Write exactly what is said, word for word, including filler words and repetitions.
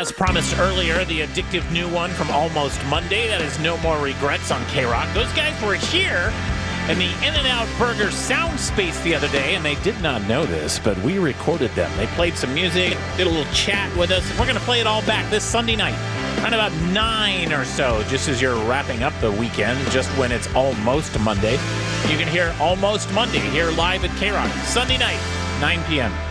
As promised earlier, the addictive new one from Almost Monday, that is No More Regrets on K-Rock. Those guys were here in the In-N-Out Burger sound space the other day, and they did not know this, but we recorded them. They played some music, did a little chat with us. We're going to play it all back this Sunday night, around about nine or so, just as you're wrapping up the weekend, just when it's Almost Monday. You can hear Almost Monday here live at K-Rock, Sunday night, nine p.m.